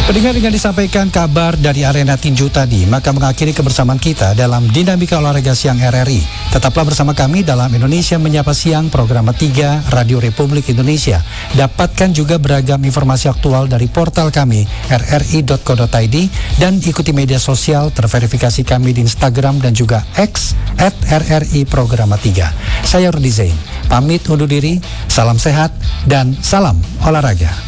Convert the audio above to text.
Pendengar, dengan disampaikan kabar dari arena tinju tadi, maka mengakhiri kebersamaan kita dalam Dinamika Olahraga Siang RRI. Tetaplah bersama kami dalam Indonesia Menyapa Siang, program 3 Radio Republik Indonesia. Dapatkan juga beragam informasi aktual dari portal kami rri.co.id dan ikuti media sosial terverifikasi kami di Instagram dan juga X @RRI Program 3. Saya Rudi Zain, pamit undur diri, salam sehat dan salam olahraga.